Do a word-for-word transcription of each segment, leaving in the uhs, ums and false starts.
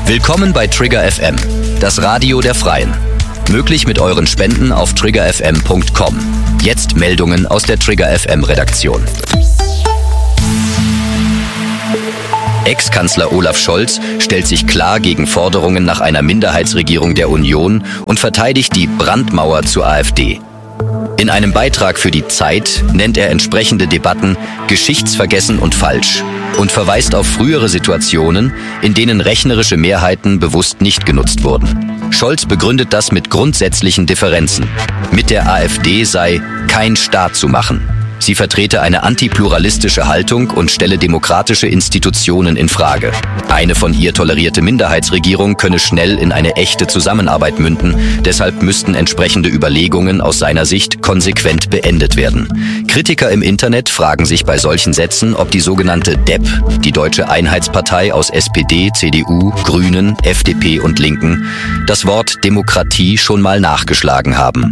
Willkommen bei Trigger F M, das Radio der Freien. Möglich mit euren Spenden auf trigger f m punkt com. Jetzt Meldungen aus der Trigger F M Redaktion. Ex-Kanzler Olaf Scholz stellt sich klar gegen Forderungen nach einer Minderheitsregierung der Union und verteidigt die Brandmauer zur AfD. In einem Beitrag für die Zeit nennt er entsprechende Debatten geschichtsvergessen und falsch und verweist auf frühere Situationen, in denen rechnerische Mehrheiten bewusst nicht genutzt wurden. Scholz begründet das mit grundsätzlichen Differenzen. Mit der AfD sei kein Staat zu machen. Sie vertrete eine antipluralistische Haltung und stelle demokratische Institutionen in Frage. Eine von ihr tolerierte Minderheitsregierung könne schnell in eine echte Zusammenarbeit münden. Deshalb müssten entsprechende Überlegungen aus seiner Sicht konsequent beendet werden. Kritiker im Internet fragen sich bei solchen Sätzen, ob die sogenannte D E P, die Deutsche Einheitspartei aus S P D, C D U, Grünen, F D P und Linken, das Wort Demokratie schon mal nachgeschlagen haben.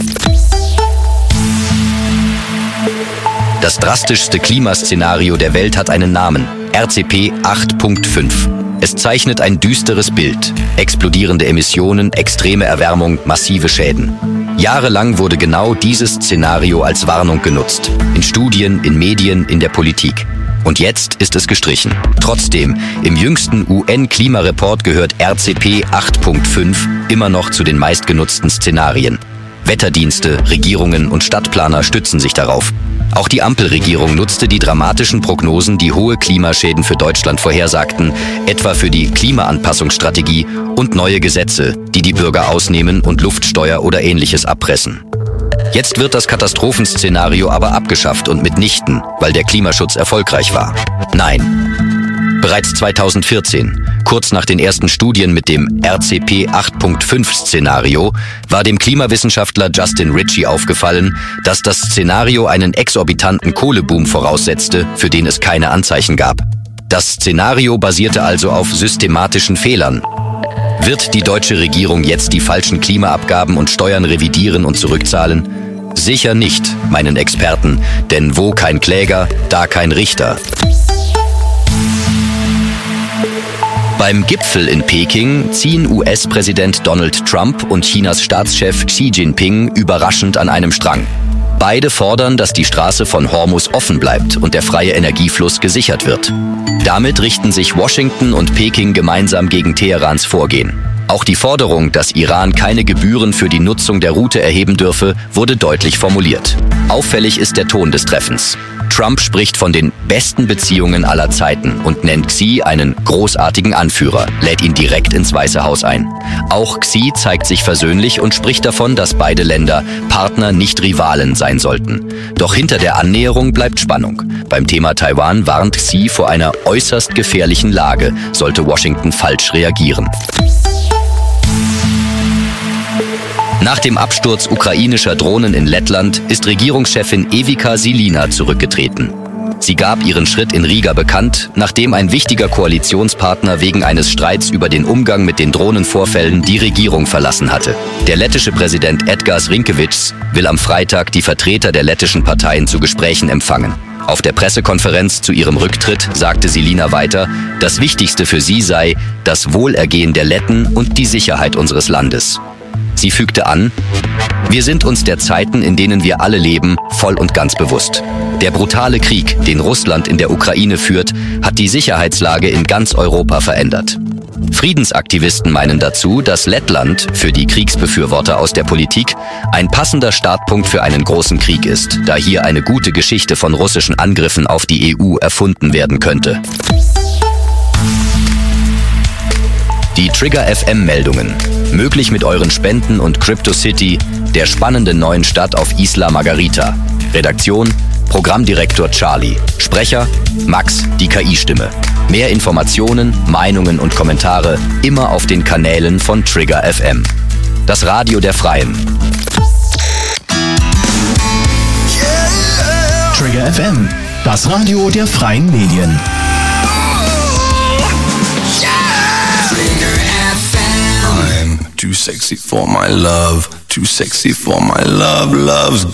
Das drastischste Klimaszenario der Welt hat einen Namen, R C P acht Punkt fünf. Es zeichnet ein düsteres Bild. Explodierende Emissionen, extreme Erwärmung, massive Schäden. Jahrelang wurde genau dieses Szenario als Warnung genutzt. In Studien, in Medien, in der Politik. Und jetzt ist es gestrichen. Trotzdem, im jüngsten U N-Klimareport gehört R C P acht Punkt fünf immer noch zu den meistgenutzten Szenarien. Wetterdienste, Regierungen und Stadtplaner stützen sich darauf. Auch die Ampelregierung nutzte die dramatischen Prognosen, die hohe Klimaschäden für Deutschland vorhersagten, etwa für die Klimaanpassungsstrategie und neue Gesetze, die die Bürger ausnehmen und Luftsteuer oder Ähnliches abpressen. Jetzt wird das Katastrophenszenario aber abgeschafft und mitnichten, weil der Klimaschutz erfolgreich war. Nein. Bereits zweitausendvierzehn, kurz nach den ersten Studien mit dem R C P acht Punkt fünf Szenario, war dem Klimawissenschaftler Justin Ritchie aufgefallen, dass das Szenario einen exorbitanten Kohleboom voraussetzte, für den es keine Anzeichen gab. Das Szenario basierte also auf systematischen Fehlern. Wird die deutsche Regierung jetzt die falschen Klimaabgaben und Steuern revidieren und zurückzahlen? Sicher nicht, meinen Experten, denn wo kein Kläger, da kein Richter. Beim Gipfel in Peking ziehen U S-Präsident Donald Trump und Chinas Staatschef Xi Jinping überraschend an einem Strang. Beide fordern, dass die Straße von Hormuz offen bleibt und der freie Energiefluss gesichert wird. Damit richten sich Washington und Peking gemeinsam gegen Teherans Vorgehen. Auch die Forderung, dass Iran keine Gebühren für die Nutzung der Route erheben dürfe, wurde deutlich formuliert. Auffällig ist der Ton des Treffens. Trump spricht von den besten Beziehungen aller Zeiten und nennt Xi einen großartigen Anführer, lädt ihn direkt ins Weiße Haus ein. Auch Xi zeigt sich versöhnlich und spricht davon, dass beide Länder Partner, nicht Rivalen sein sollten. Doch hinter der Annäherung bleibt Spannung. Beim Thema Taiwan warnt Xi vor einer äußerst gefährlichen Lage, sollte Washington falsch reagieren. Nach dem Absturz ukrainischer Drohnen in Lettland ist Regierungschefin Ewika Žilina zurückgetreten. Sie gab ihren Schritt in Riga bekannt, nachdem ein wichtiger Koalitionspartner wegen eines Streits über den Umgang mit den Drohnenvorfällen die Regierung verlassen hatte. Der lettische Präsident Edgars Rinkēvičs will am Freitag die Vertreter der lettischen Parteien zu Gesprächen empfangen. Auf der Pressekonferenz zu ihrem Rücktritt sagte Žilina weiter, das Wichtigste für sie sei das Wohlergehen der Letten und die Sicherheit unseres Landes. Sie fügte an, wir sind uns der Zeiten, in denen wir alle leben, voll und ganz bewusst. Der brutale Krieg, den Russland in der Ukraine führt, hat die Sicherheitslage in ganz Europa verändert. Friedensaktivisten meinen dazu, dass Lettland, für die Kriegsbefürworter aus der Politik, ein passender Startpunkt für einen großen Krieg ist, da hier eine gute Geschichte von russischen Angriffen auf die E U erfunden werden könnte. Die Trigger F M-Meldungen. Möglich mit euren Spenden und CryptoCity, der spannenden neuen Stadt auf Isla Margarita. Redaktion, Programmdirektor Charlie. Sprecher, Max, die K I-Stimme. Mehr Informationen, Meinungen und Kommentare immer auf den Kanälen von Trigger F M. Das Radio der Freien. Trigger F M, das Radio der Freien Medien. Too sexy for my love, too sexy for my love, love's